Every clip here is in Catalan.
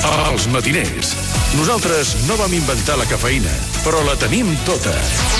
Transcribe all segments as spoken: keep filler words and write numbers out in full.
Els matiners. Nosaltres no vam inventar la cafeïna, però la tenim tota.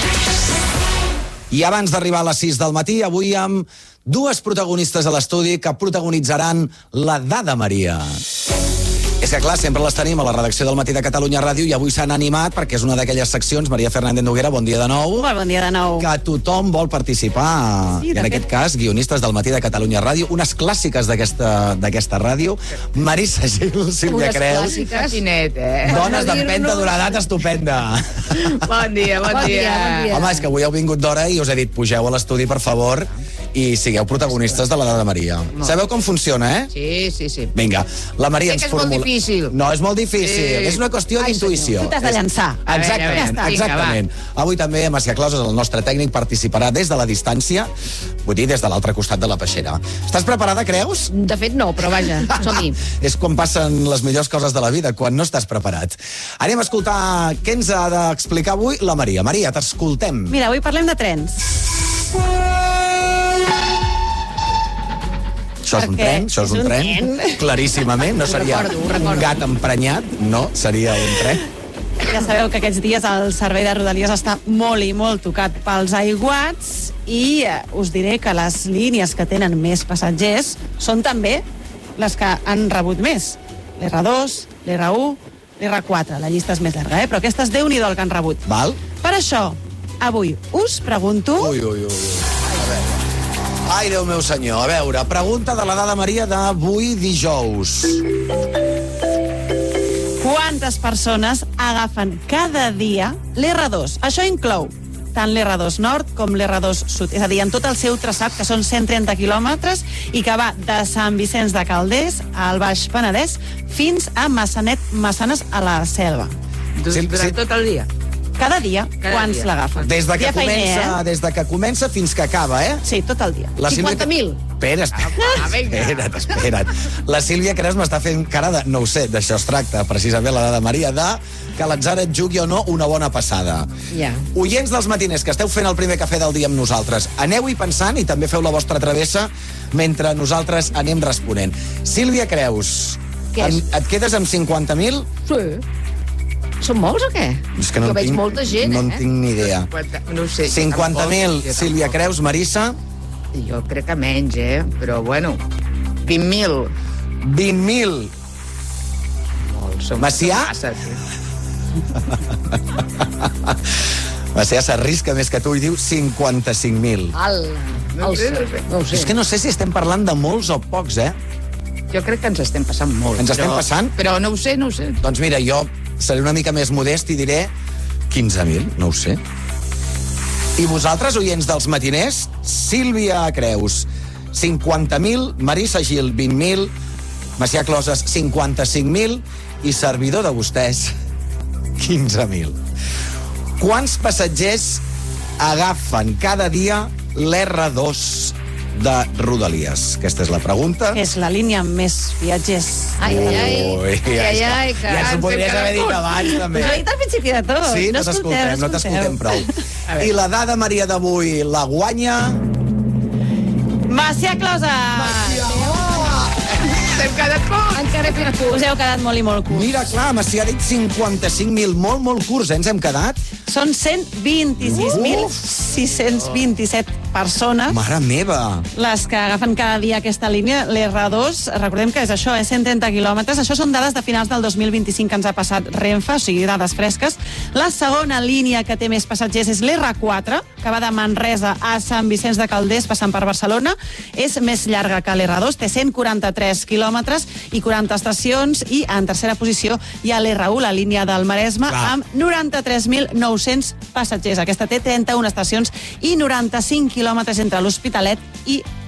I abans d'arribar a les sis del matí, avui amb dues protagonistes a l'estudi que protagonitzaran la Dada Maria. És que, clar, sempre les tenim a la redacció del Matí de Catalunya Ràdio i avui s'han animat perquè és una d'aquelles seccions, Maria Fernández Noguera, bon dia de nou. Molt bon dia de nou. Que tothom vol participar. Sí, I en fet... aquest cas, guionistes del Matí de Catalunya Ràdio, unes clàssiques d'aquesta ràdio. Marissa Gil, Sílvia Creus. Unes clàssiques. Tinet, eh? Dones d'empenta d'una edat estupenda. Bon dia, bon, bon dia. dia. Bon dia. Home, és que avui heu vingut d'hora i us he dit, pugeu a l'estudi, per favor, i sigueu protagonistes de la Dada Maria. No. Sabeu com funciona, eh? Sí, sí, sí. Vinga, la Maria sé ens formula... formula... No, és molt difícil. Sí. És una qüestió d'intuïció. Tu t'has de llançar. Exactament, veure, exactament. Vinga, avui també Macià Closes, el nostre tècnic, participarà des de la distància, vull dir, des de l'altre costat de la peixera. Estàs preparada, creus? De fet, no, però vaja, som-hi. És quan passen les millors coses de la vida, quan no estàs preparat. Anem a escoltar què ens ha d'explicar avui la Maria. Maria, t'escoltem. Mira, avui parlem de trens. Això és un tren, això és un tren, claríssimament. No seria un gat emprenyat, no, seria un tren. Ja sabeu que aquests dies el servei de Rodalies està molt i molt tocat pels aiguats i us diré que les línies que tenen més passatgers són també les que han rebut més. l'erre dos, l'erre u, l'erre quatre. La llista és més llarga, eh? Però aquestes, Déu-n'hi-do el que han rebut. Val. Per això, avui us pregunto... Ui, ui, ui. A veure. Ai, Déu meu senyor. A veure, pregunta de la Dada Maria d'avui dijous. Quantes persones agafen cada dia l'erre dos? Això inclou tant l'erre dos nord com l'erre dos sud. És a dir, en tot el seu traçat, que són cent trenta quilòmetres, i que va de Sant Vicenç de Calders al Baix Penedès fins a Massanet, Massanes a la Selva. Sí, durant sí. tot el dia? Cada dia, Cada quants dia. l'agafen. Des de, que feiner, comença, eh? des de que comença fins que acaba, eh? Sí, tot el dia. La cinquanta mil? Espera, espera. espera't, espera't. La Sílvia Creus m'està fent cara de... No ho sé, d'això es tracta, precisament, la Dada Maria, de que l'atzar et jugui o no una bona passada. Ja. Oients dels matiners que esteu fent el primer cafè del dia amb nosaltres, aneu-hi pensant i també feu la vostra travessa mentre nosaltres anem responent. Sílvia Creus, en, et quedes amb cinquanta mil? Sí. Són molts o què? És que no jo veig tinc, molta gent, no eh? en tinc ni idea. No ho sé. cinquanta mil, Sílvia Creus, Marissa? Jo crec que menys, eh? Però, bueno, vint mil. vint mil. Molts. Macià? Macià s'arrisca més que tu i diu cinquanta-cinc mil. Ala, no ho sé, no ho sé. No ho sé. És que no sé si estem parlant de molts o pocs, eh? Jo crec que ens estem passant molt. Ens estem però, passant? Però no ho sé, no ho sé. Doncs mira, jo seré una mica més modest i diré quinze mil, no ho sé. I vosaltres, oients dels matiners, Sílvia Creus, cinquanta mil, Marissa Gil, vint mil, Macià Closes, cinquanta-cinc mil, i servidor de vostès, quinze mil. Quants passatgers agafen cada dia l'erre dos de Rodalies? Aquesta és la pregunta. És la línia amb més viatgers. Ai, ai, ai. Ui, ja, ai, ai, ja, ja s'ho podries haver dit abans, també. Us ho he dit al principi de tot. Sí, no, no t'escoltem, no t'escoltem prou. I la Dada Maria d'avui la guanya... Macià Closes! Macià! Hem quedat curts. Encara hem fet curts. Us heu quedat molt i molt curts. Mira, clar, Macià ha dit cinquanta-cinc mil, molt, molt curts, eh? Ens hem quedat? Són cent vint-i-sis mil sis-cents vint-i-set persones Mare meva! les que agafen cada dia aquesta línia, l'erre dos. Recordem que és això, eh? cent trenta quilòmetres. Això són dades de finals del dos mil vint-i-cinc que ens ha passat Renfe, o sigui, dades fresques. La segona línia que té més passatgers és l'erre quatre, que va de Manresa a Sant Vicenç de Calders, passant per Barcelona. És més llarga que l'erre dos, té cent quaranta-tres quilòmetres i quaranta estacions, i en tercera posició hi ha l'erre u, la línia del Maresme, Clar. amb noranta-tres mil nou-cents passatgers. Aquesta té trenta-una estacions i noranta-cinc quilòmetres entre l'Hospitalet i